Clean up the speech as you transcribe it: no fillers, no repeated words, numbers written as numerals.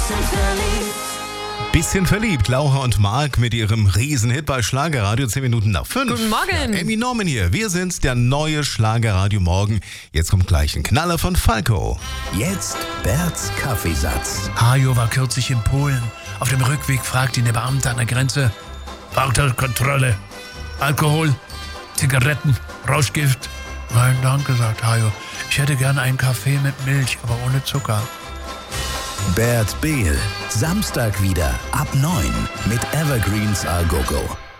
Bisschen verliebt, Laura und Marc mit ihrem Riesenhit bei Schlagerradio, 10 Minuten nach 5. Guten Morgen. Ja, Amy Norman hier, wir sind's, der neue Schlagerradio Morgen. Jetzt kommt gleich ein Knaller von Falco. Jetzt Berts Kaffeesatz. Hajo war kürzlich in Polen. Auf dem Rückweg fragt ihn der Beamte an der Grenze: Fahrzeugkontrolle, Alkohol, Zigaretten, Rauschgift? Nein, danke, sagt Hajo. Ich hätte gerne einen Kaffee mit Milch, aber ohne Zucker. Bert Behl. Samstag wieder ab 9 mit Evergreens A Go Go.